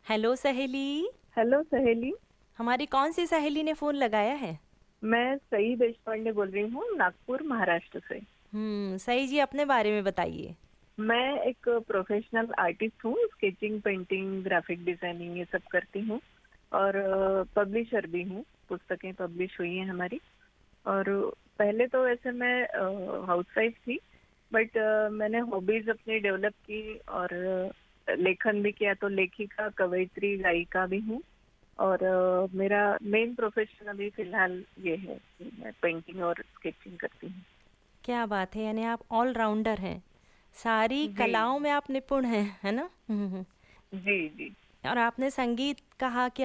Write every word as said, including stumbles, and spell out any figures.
Hello सहेली। Hello सहेली। हमारी कौन सी सहेली ने फोन लगाया है? मैं सई देश पांडे बोल रही हूँ, नागपुर महाराष्ट्र से। हम्म, सही जी, अपने बारे में बताइए। मैं एक प्रोफेशनल आर्टिस्ट हूँ, स्केचिंग, पेंटिंग, ग्राफिक डिजाइनिंग ये सब करती हूँ। और पब्लिशर भी हूँ, पुस्तकें पब्लिश हुई हैं हमारी। और पहले तो वैसे मैं हाउसवाइफ थी, बट मैंने हॉबीज अपनी डेवलप की और अ, लेखन भी किया, तो लेखिका, कवयित्री, गायिका भी हूँ। और अ, मेरा मेन प्रोफेशन अभी फिलहाल ये है कि मैं पेंटिंग और स्केचिंग करती हूँ। क्या बात है, यानी आप ऑलराउंडर हैं। सारी जी कलाओं में आप निपुण हैं, है ना? हम्म हम्म। जी जी। और आपने संगीत कहा कि